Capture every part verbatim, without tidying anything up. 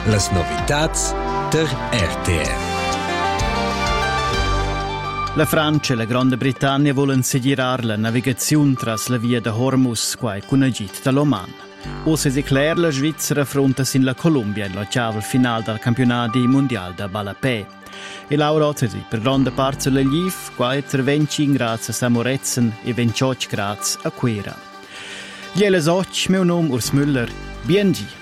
Las novitats der R T R. La Francia e la Grande Britannia volen segirar la navigazione tras la via de Hormuz, quai cunagit dall'Oman. O se declar la Svizzera affronta sin la Colombia in la chiave final del campionato mondiale da Balapè. E Laura Ottesi, per grande parte la Liv, quai tra venticinque gradi a Samoretzen e ventotto gradi a Quera. Gli eles och, meu nome Urs Müller, biengi.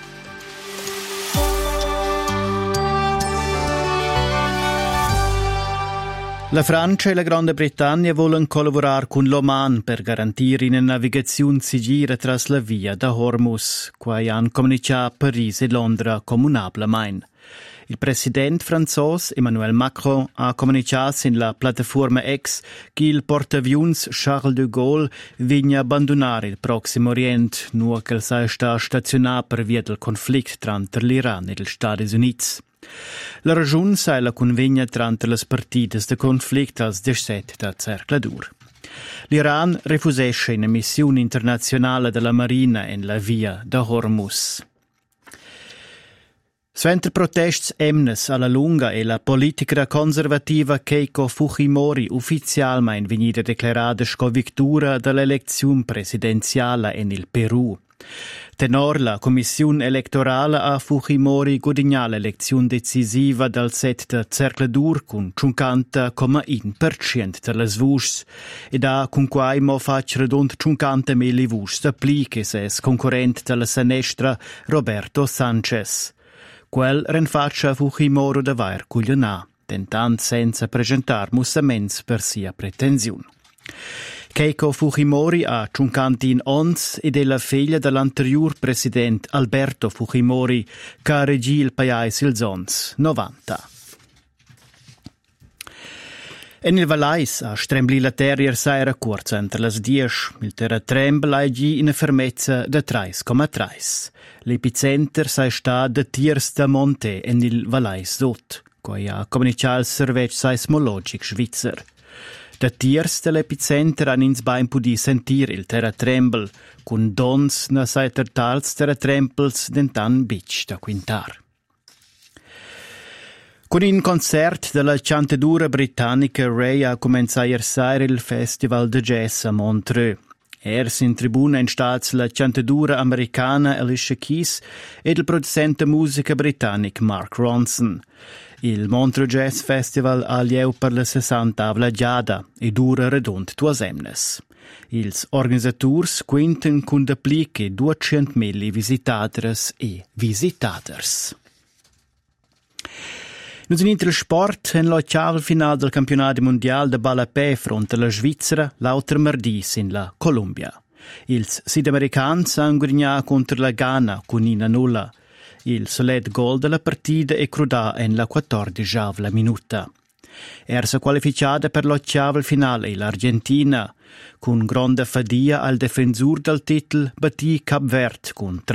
La Francia e la Grande Britannia volen collaborare con l'Oman per garantire una navigazione sicura tras la via da Hormuz, quai han comunicato Parigi e Londra comunablemente. Il presidente francese Emmanuel Macron ha comunicato in la piattaforma X che il portavions Charles de Gaulle vigna abbandonare il Prossimo Oriente, nu che sia sta stazionato per via del conflitto tra l'Iran e gli Stati Uniti. La ragione è la convegna tra le partite de conflitto als diciassette da cercladur. L'Iran refusesce una missione internazionale della Marina in la via da Hormuz. Sventer protesti emnes alla lunga e la politica conservativa Keiko Fujimori ufficialmente venida declarata sconvictura dall'elezione presidenziale in il Perù. Tenor la commissione elettorale a Fujimori guadagna l'elezione decisiva dal set de cercladur con cinquanta virgola uno per cento delle voci ed ha con quai mo fac redond cinquanta mila voci da pli che se es concorrente della sinistra Roberto Sanchez. Quel renfaccia Fujimori da vair cuglionà, tentant senza presentar mussaments per sia pretensione. Keiko Fujimori ha cinquantin ons ed è la figlia dell'anterior presidente Alberto Fujimori che regì il paese il zons novanta. En il Valais a strembli la terra saira corsa entre las dies. Il terratrembel ha gi una fermezza de tre virgola tre. L'epicenter sai sta de Tiers de Monte en il Valais Sud, coi ha comunicato il Servizio Seismologic Svizzer. Da Tiers dell'epicenter han ins bain pudi sentir il terratrembel, con dons na saiter tals terratrembels dentan bic da quintar. Con un concert della cantadura britannica Ray ha cominciato ieri il Festival de Jazz a Montreux. Ers in tribuna in stats la cantadura americana Alicia Keys ed il producente musica britannic Mark Ronson. Il Montreux Jazz Festival ha lieu per la sessantavla giada e dura redond due emnes. Ils organisators quinten con da pli che duecentomila visitators e visitators. Nus in il sport, en la chiave final del campionato mondiale de Balapè fronte alla Svizzera, l'altro martedì in la Colombia. Ils sudamericans han guadagnato contro la Ghana con una nulla. Il solet gol della partita è crudà en la quattordicesima minuta. Ersa qualificata per l'ottava finale l'Argentina, con grande fadia al difensore del titolo battì Cap Verde con